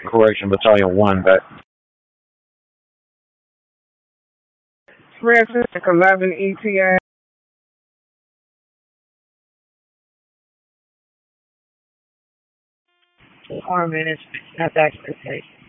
Correction, Battalion 1, but Francis, 11 ETA. 4 minutes. That's expectation.